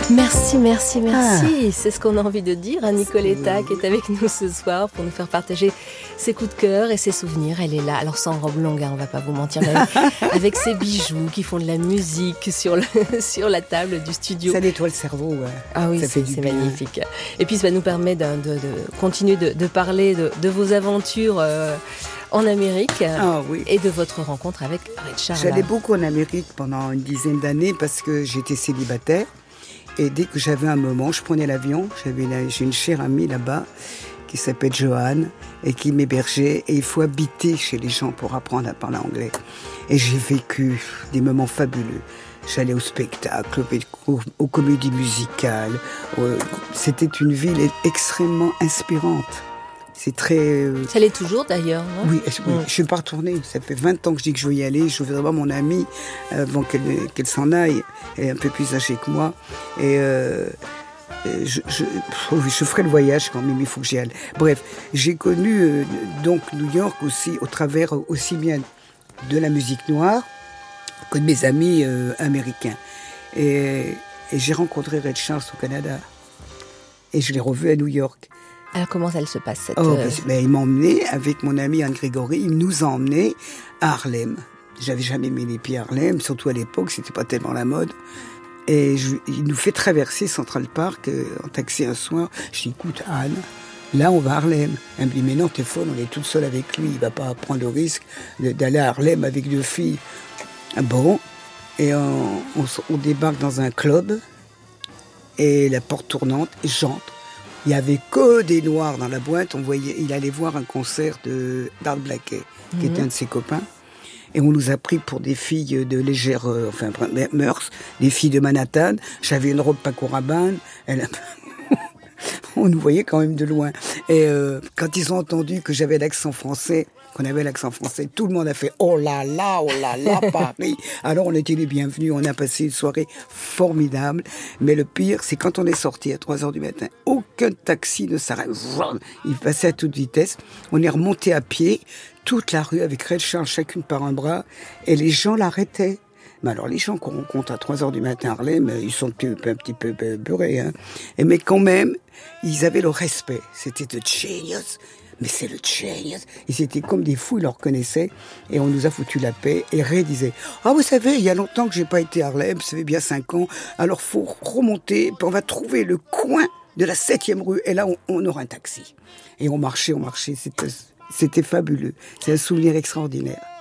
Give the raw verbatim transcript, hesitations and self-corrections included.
Merci, merci, merci. Ah. C'est ce qu'on a envie de dire à Nicoletta qui est avec nous ce soir pour nous faire partager ses coups de cœur et ses souvenirs. Elle est là, alors sans robe longue, hein, on va pas vous mentir, mais avec, avec ses bijoux qui font de la musique sur, le, sur la table du studio. Ça nettoie le cerveau. Ouais. Ah oui, ça c'est, fait c'est bien. magnifique. Et puis ça nous permet de, de, de continuer de, de parler de, de vos aventures euh, en Amérique Ah, oui. et de votre rencontre avec Richard. J'allais beaucoup en Amérique pendant une dizaine d'années parce que j'étais célibataire. Et dès que j'avais un moment, je prenais l'avion. J'avais la, j'ai une chère amie là-bas qui s'appelle Joanne et qui m'hébergeait. Et il faut habiter chez les gens pour apprendre à parler anglais. Et j'ai vécu des moments fabuleux. J'allais au spectacle, aux, aux comédies musicales. C'était une ville extrêmement inspirante. C'est très... Euh... Ça l'est toujours d'ailleurs. Hein oui, oui. Mmh. Je ne suis pas retournée. Ça fait vingt ans que je dis que je veux y aller. Je voudrais voir mon amie avant qu'elle, qu'elle s'en aille. Elle est un peu plus âgée que moi. Et euh, je, je, je ferai le voyage quand même, il faut que j'y aille. Bref, j'ai connu euh, donc New York aussi, au travers aussi bien de la musique noire que de mes amis euh, américains. Et, et j'ai rencontré Ray Charles au Canada. Et je l'ai revu à New York. Alors comment elle se passe cette... Oh, ben, ben, il m'a emmené avec mon ami Anne Grégory, il nous a emmenés à Harlem. J'avais jamais mis les pieds à Harlem, surtout à l'époque, c'était pas tellement la mode. Et je, il nous fait traverser Central Park euh, en taxi un soir. Je dis, écoute Anne, là on va à Harlem. Elle me dit, mais non, t'es folle, on est toute seule avec lui, il va pas prendre le risque de, d'aller à Harlem avec deux filles. Bon, et on, on, on débarque dans un club, et la porte tournante, et j'entre. Il n'y avait que des noirs dans la boîte. On voyait, il allait voir un concert de d'Art Blakey, qui mmh. était un de ses copains. Et on nous a pris pour des filles de légère, euh, enfin, mœurs, des filles de Manhattan. J'avais une robe Paco Rabanne. Elle... on nous voyait quand même de loin. Et euh, quand ils ont entendu que j'avais l'accent français, qu'on avait l'accent français, tout le monde a fait « Oh là là, oh là là, Paris !» Alors on était les bienvenus, on a passé une soirée formidable. Mais le pire, c'est quand on est sorti à trois heures du matin, aucun taxi ne s'arrête. Il passait à toute vitesse. On est remonté à pied, toute la rue avec Ray Charles, chacune par un bras, et les gens l'arrêtaient. Mais alors, les gens qu'on rencontre à trois heures du matin à Harlem, ils sont un petit peu, un petit peu beurrés, hein. Et mais quand même, ils avaient le respect. C'était le genius. Mais c'est le genius. Ils étaient comme des fous, ils le reconnaissaient. Et on nous a foutu la paix. Et Ray disait, ah, vous savez, il y a longtemps que j'ai pas été à Harlem, ça fait bien cinq ans. Alors, faut remonter, puis on va trouver le coin de la septième rue. Et là, on, on aura un taxi. Et on marchait, on marchait. C'était, c'était fabuleux. C'est un souvenir extraordinaire.